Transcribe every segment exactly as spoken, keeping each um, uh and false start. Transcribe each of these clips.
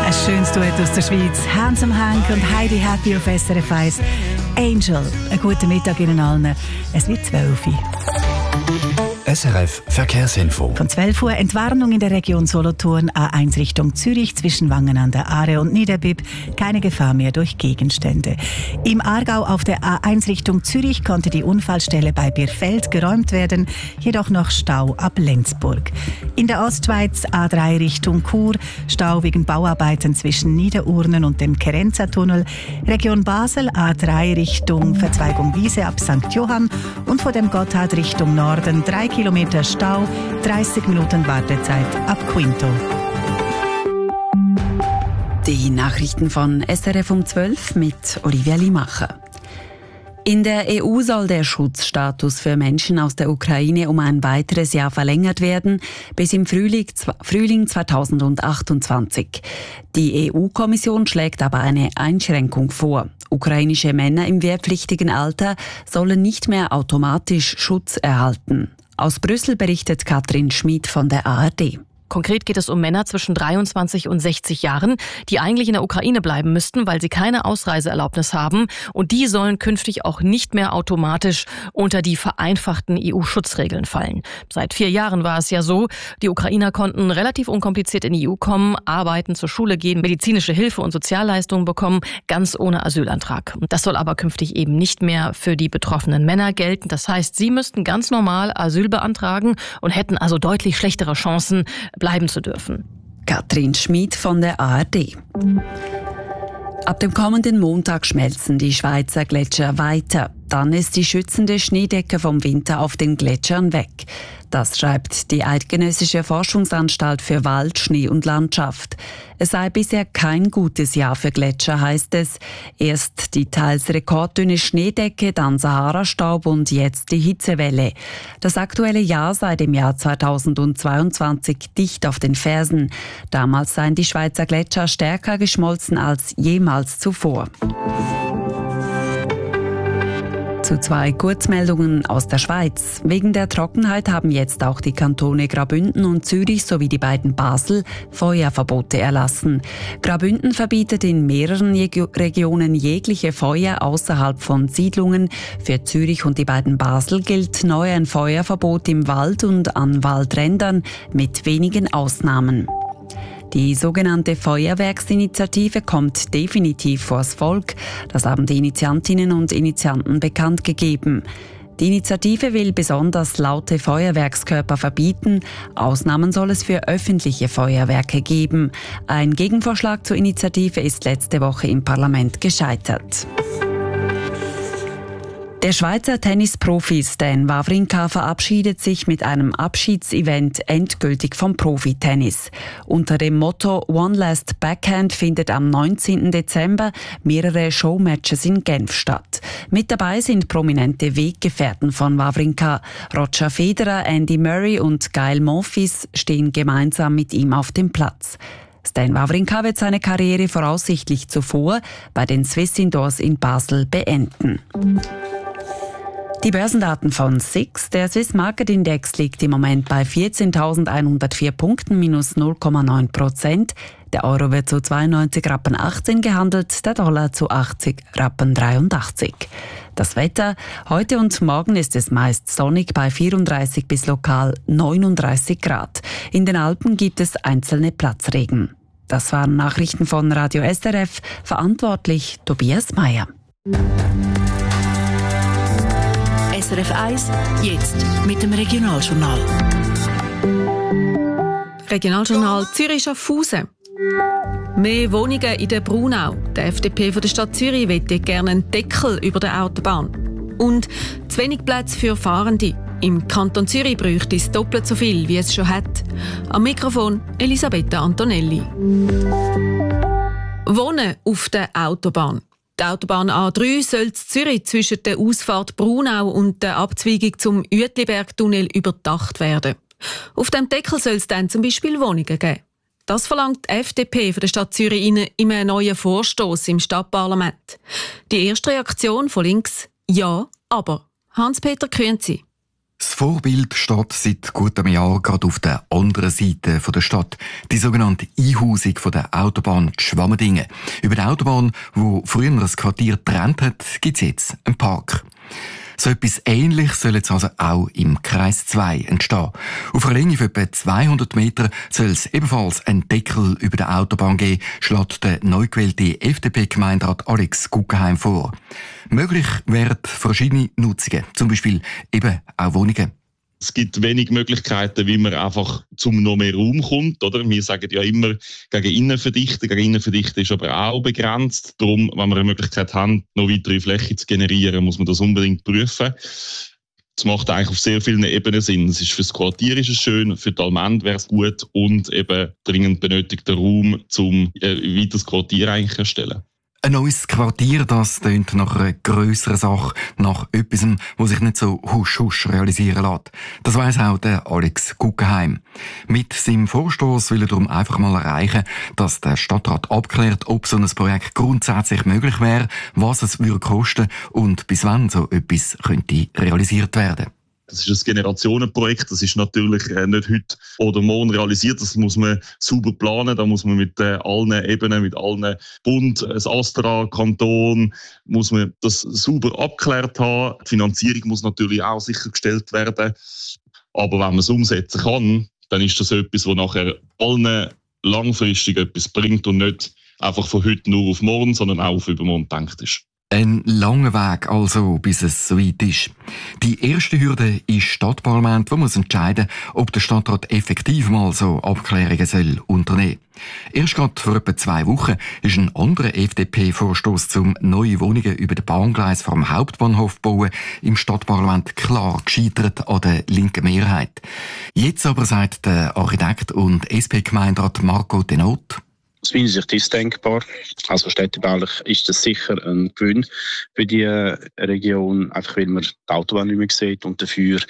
Ein schönes Duett aus der Schweiz. Handsome Hank und Heidi Happy auf S R F eins. Angel, einen guten Mittag Ihnen allen. Es wird zwölf Uhr. S R F Verkehrsinfo. Von zwölf Uhr Entwarnung in der Region Solothurn, A eins Richtung Zürich zwischen Wangen an der Aare und Niederbipp. Keine Gefahr mehr durch Gegenstände. Im Aargau auf der A eins Richtung Zürich konnte die Unfallstelle bei Birfeld geräumt werden, jedoch noch Stau ab Lenzburg. In der Ostschweiz A drei Richtung Chur, Stau wegen Bauarbeiten zwischen Niederurnen und dem Kerenza-Tunnel. Region Basel A drei Richtung Verzweigung Wiese ab Sankt Johann und vor dem Gotthard Richtung Norden drei Kilometer Stau, dreißig Minuten Wartezeit ab Quinto. Die Nachrichten von S R F um zwölf mit Olivia Limacher. In der E U soll der Schutzstatus für Menschen aus der Ukraine um ein weiteres Jahr verlängert werden, bis im Frühling, Frühling zweitausendachtundzwanzig. Die E U-Kommission schlägt aber eine Einschränkung vor. Ukrainische Männer im wehrpflichtigen Alter sollen nicht mehr automatisch Schutz erhalten. Aus Brüssel berichtet Katrin Schmid von der A R D. Konkret geht es um Männer zwischen dreiundzwanzig und sechzig Jahren, die eigentlich in der Ukraine bleiben müssten, weil sie keine Ausreiseerlaubnis haben. Und die sollen künftig auch nicht mehr automatisch unter die vereinfachten E U-Schutzregeln fallen. Seit vier Jahren war es ja so, die Ukrainer konnten relativ unkompliziert in die E U kommen, arbeiten, zur Schule gehen, medizinische Hilfe und Sozialleistungen bekommen, ganz ohne Asylantrag. Und das soll aber künftig eben nicht mehr für die betroffenen Männer gelten. Das heißt, sie müssten ganz normal Asyl beantragen und hätten also deutlich schlechtere Chancen, bleiben zu dürfen. Katrin Schmid von der A R D. Ab dem kommenden Montag schmelzen die Schweizer Gletscher weiter. Dann ist die schützende Schneedecke vom Winter auf den Gletschern weg. Das schreibt die Eidgenössische Forschungsanstalt für Wald, Schnee und Landschaft. Es sei bisher kein gutes Jahr für Gletscher, heißt es. Erst die teils rekorddünne Schneedecke, dann Sahara-Staub und jetzt die Hitzewelle. Das aktuelle Jahr sei dem Jahr zweitausendzweiundzwanzig dicht auf den Fersen. Damals seien die Schweizer Gletscher stärker geschmolzen als jemals zuvor. Zu zwei Kurzmeldungen aus der Schweiz. Wegen der Trockenheit haben jetzt auch die Kantone Graubünden und Zürich sowie die beiden Basel Feuerverbote erlassen. Graubünden verbietet in mehreren Regionen jegliche Feuer außerhalb von Siedlungen. Für Zürich und die beiden Basel gilt neu ein Feuerverbot im Wald und an Waldrändern mit wenigen Ausnahmen. Die sogenannte Feuerwerksinitiative kommt definitiv vors Volk. Das haben die Initiantinnen und Initianten bekannt gegeben. Die Initiative will besonders laute Feuerwerkskörper verbieten. Ausnahmen soll es für öffentliche Feuerwerke geben. Ein Gegenvorschlag zur Initiative ist letzte Woche im Parlament gescheitert. Der Schweizer Tennisprofi Stan Wawrinka verabschiedet sich mit einem Abschiedsevent endgültig vom Profitennis. Unter dem Motto One Last Backhand findet am neunzehnten Dezember mehrere Showmatches in Genf statt. Mit dabei sind prominente Weggefährten von Wawrinka. Roger Federer, Andy Murray und Gael Monfils stehen gemeinsam mit ihm auf dem Platz. Stan Wawrinka wird seine Karriere voraussichtlich zuvor bei den Swiss Indoors in Basel beenden. Die Börsendaten von S I X. Der Swiss Market Index liegt im Moment bei vierzehntausendeinhundertvier Punkten, minus null Komma neun Prozent. Der Euro wird zu zweiundneunzig Rappen achtzehn gehandelt, der Dollar zu achtzig Rappen dreiundachtzig. Das Wetter: Heute und morgen ist es meist sonnig bei vierunddreißig bis lokal neununddreißig Grad. In den Alpen gibt es einzelne Platzregen. Das waren Nachrichten von Radio S R F, verantwortlich Tobias Meyer. S R F eins, jetzt mit dem Regionaljournal. Regionaljournal Zürich-Schaffhausen. Mehr Wohnungen in der Braunau. Die F D P von der Stadt Zürich möchte gerne einen Deckel über der Autobahn. Und zu wenig Plätze für Fahrende. Im Kanton Zürich bräuchte es doppelt so viel, wie es schon hat. Am Mikrofon Elisabetta Antonelli. Wohnen auf der Autobahn. Die Autobahn A drei soll in Zürich zwischen der Ausfahrt Braunau und der Abzweigung zum Uetliberg-Tunnel überdacht werden. Auf dem Deckel soll es dann zum Beispiel Wohnungen geben. Das verlangt die F D P von der Stadt Zürich in einem neuen Vorstoss im Stadtparlament. Die erste Reaktion von links: Ja, aber. Hans-Peter Künzi. Das Vorbild steht seit gut einem Jahr gerade auf der anderen Seite der Stadt. Die sogenannte Einhausung von der Autobahn Schwammendingen. Über die Autobahn, die früher das Quartier getrennt hat, gibt es jetzt einen Park. So etwas Ähnliches soll jetzt also auch im Kreis zwei entstehen. Auf einer Länge von etwa zweihundert Metern soll es ebenfalls einen Deckel über der Autobahn geben, schlägt der neu gewählte F D P-Gemeinderat Alex Guggenheim vor. Möglich wären verschiedene Nutzungen, zum Beispiel eben auch Wohnungen. Es gibt wenig Möglichkeiten, wie man einfach zum noch mehr Raum kommt, oder? Wir sagen ja immer, gegen Innenverdichten. Gegen Innenverdichten ist aber auch begrenzt. Darum, wenn wir eine Möglichkeit haben, noch weitere Fläche zu generieren, muss man das unbedingt prüfen. Das macht eigentlich auf sehr vielen Ebenen Sinn. Es ist für das Quartier ist es schön, für die Allmende wäre es gut und eben dringend benötigter Raum, um ein weiteres Quartier eigentlich erstellen. Ein neues Quartier, das tönt nach einer grösseren Sache, nach etwas, was sich nicht so husch-husch realisieren lässt. Das weiss auch der Alex Guggenheim. Mit seinem Vorstoss will er darum einfach mal erreichen, dass der Stadtrat abklärt, ob so ein Projekt grundsätzlich möglich wäre, was es würde kosten und bis wann so etwas könnte realisiert werden. Das ist ein Generationenprojekt, das ist natürlich nicht heute oder morgen realisiert, das muss man sauber planen, da muss man mit äh, allen Ebenen, mit allen Bund, das Astra, Kanton, muss man das sauber abgeklärt haben. Die Finanzierung muss natürlich auch sichergestellt werden, aber wenn man es umsetzen kann, dann ist das etwas, was nachher allen langfristig etwas bringt und nicht einfach von heute nur auf morgen, sondern auch auf übermorgen gedacht ist. Ein langer Weg also, bis es soweit ist. Die erste Hürde ist Stadtparlament, wo muss entscheiden, ob der Stadtrat effektiv mal so Abklärungen soll unternehmen. Erst gerade vor etwa zwei Wochen ist ein anderer F D P-Vorstoss zum neue Wohnungen über den Bahngleis vor dem Hauptbahnhof bauen im Stadtparlament klar gescheitert an der linken Mehrheit. Jetzt aber sagt der Architekt und S P-Gemeinderat Marco Denot: Aus meiner Sicht ist es denkbar. Also städtebaulich ist das sicher ein Gewinn für die Region, einfach weil man die Autobahn nicht mehr sieht und dafür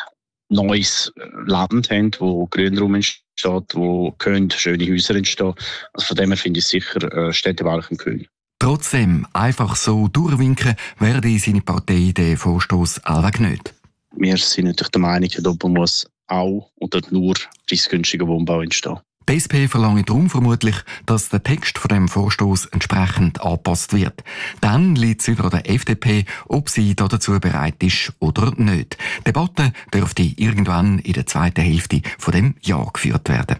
neues Land haben, wo Grünraum entsteht, wo können schöne Häuser entstehen. Also von dem her finde ich es sicher städtebaulich ein Gewinn. Trotzdem, einfach so durchwinken werde seine Partei den Vorstoss allweg nicht. Wir sind natürlich der Meinung, dass oben muss auch und nicht nur preisgünstiger Wohnbau entstehen. Die S P verlangt darum vermutlich, dass der Text von dem Vorstoss entsprechend angepasst wird. Dann liegt es wieder an der F D P, ob sie dazu bereit ist oder nicht. Die Debatte dürfte irgendwann in der zweiten Hälfte von dem Jahr geführt werden.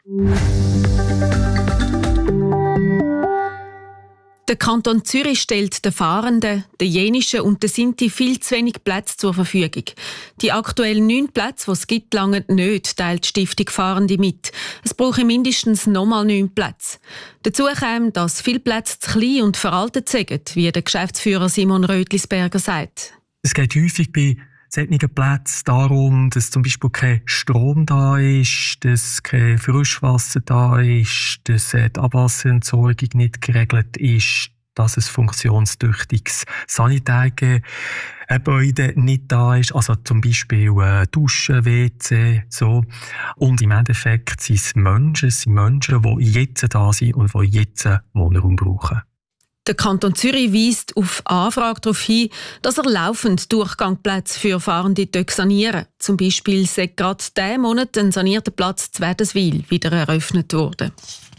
Der Kanton Zürich stellt den Fahrenden, den Jenischen und den Sinti viel zu wenig Plätze zur Verfügung. Die aktuell neun Plätze, die es gibt, langen nicht, teilt die Stiftung Fahrende mit. Es brauche mindestens nochmal neun Plätze. Dazu käme, dass viele Plätze zu klein und veraltet sind, wie der Geschäftsführer Simon Rötlisberger sagt. Es geht häufig bei solchen Plätzen darum, dass zum Beispiel kein Strom da ist, dass kein Frischwasser da ist, dass die Abwasserentsorgung nicht geregelt ist, dass ein funktionstüchtiges Sanitärgebäude nicht da ist, also zum Beispiel äh, Duschen, W C, so. Und im Endeffekt sind es Menschen, es sind Menschen, die jetzt da sind und die jetzt Wohnraum brauchen. Der Kanton Zürich weist auf Anfrage darauf hin, dass er laufend Durchgangsplätze für Fahrende sanieren. Zum Beispiel sei gerade diesen Monat ein sanierter Platz zu Wädenswil wieder eröffnet worden.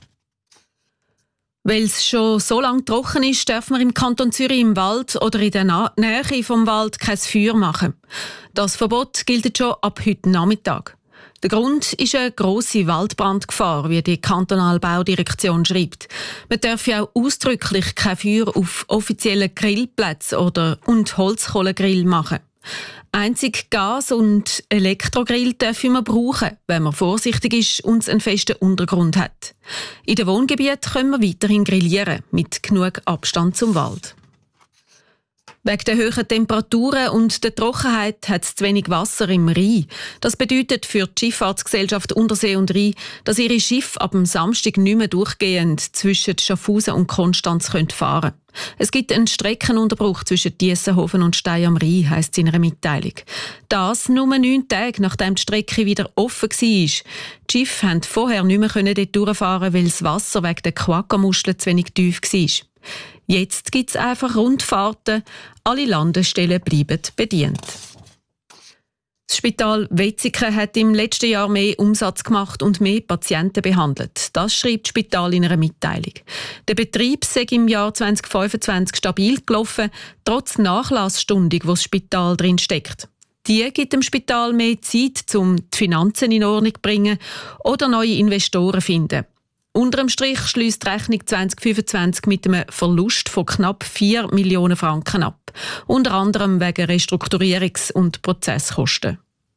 Weil es schon so lange trocken ist, darf man im Kanton Zürich im Wald oder in der Na- Nähe vom Wald kein Feuer machen. Das Verbot gilt schon ab heute Nachmittag. Der Grund ist eine grosse Waldbrandgefahr, wie die kantonale Baudirektion schreibt. Man darf ja auch ausdrücklich kein Feuer auf offiziellen Grillplätzen oder und Holzkohlegrill machen. Einzig Gas- und Elektrogrill dürfen wir brauchen, wenn man vorsichtig ist und einen festen Untergrund hat. In den Wohngebieten können wir weiterhin grillieren, mit genug Abstand zum Wald. Wegen der hohen Temperaturen und der Trockenheit hat es zu wenig Wasser im Rhein. Das bedeutet für die Schifffahrtsgesellschaft Untersee und Rhein, dass ihre Schiffe ab dem Samstag nicht mehr durchgehend zwischen Schaffhausen und Konstanz fahren können. Es gibt einen Streckenunterbruch zwischen Diessenhofen und Stein am Rhein, heisst es in einer Mitteilung. Das nur neun Tage, nachdem die Strecke wieder offen war. Die Schiffe konnten vorher nicht mehr dort durchfahren, weil das Wasser wegen der Quagga-Muscheln zu wenig tief war. Jetzt gibt es einfach Rundfahrten. Alle Landestellen bleiben bedient. Das Spital Wetzikon hat im letzten Jahr mehr Umsatz gemacht und mehr Patienten behandelt. Das schreibt das Spital in einer Mitteilung. Der Betrieb sei im Jahr zwanzig fünfundzwanzig stabil gelaufen, trotz Nachlassstundung, wo das Spital drin steckt. Die gibt dem Spital mehr Zeit, um die Finanzen in Ordnung zu bringen oder neue Investoren zu finden. Unterm Strich schliesst die Rechnung zwanzig fünfundzwanzig mit einem Verlust von knapp vier Millionen Franken ab. Unter anderem wegen Restrukturierungs- und Prozesskosten.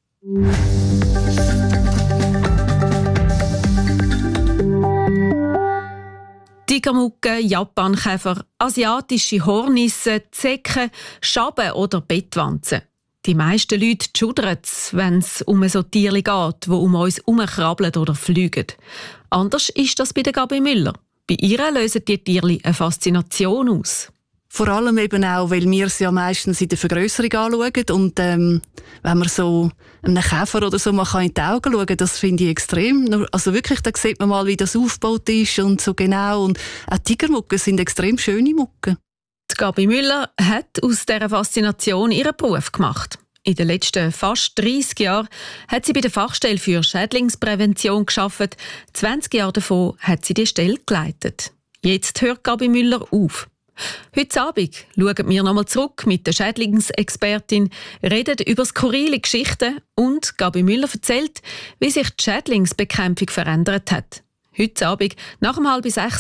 Tigermugge, Japankäfer, asiatische Hornissen, Zecken, Schaben oder Bettwanzen. Die meisten Leute schudern es, wenn es um so Tiere geht, die um uns herumkrabbeln oder fliegen. Anders ist das bei der Gabi Müller. Bei ihr lösen die Tiere eine Faszination aus. Vor allem eben auch, weil wir es ja meistens in der Vergrösserung anschauen. Und ähm, wenn man so einem Käfer oder so man kann in die Augen schauen, das finde ich extrem. Also wirklich, da sieht man mal, wie das aufgebaut ist und so genau. Und auch Tigermuggen sind extrem schöne Muggen. Die Gabi Müller hat aus dieser Faszination ihren Beruf gemacht. In den letzten fast dreissig Jahren hat sie bei der Fachstelle für Schädlingsprävention gearbeitet. zwanzig Jahre davon hat sie die Stelle geleitet. Jetzt hört Gabi Müller auf. Heute Abend schauen wir nochmal zurück mit der Schädlingsexpertin, reden über skurrile Geschichten und Gabi Müller erzählt, wie sich die Schädlingsbekämpfung verändert hat. Heute Abend nach um halb sechs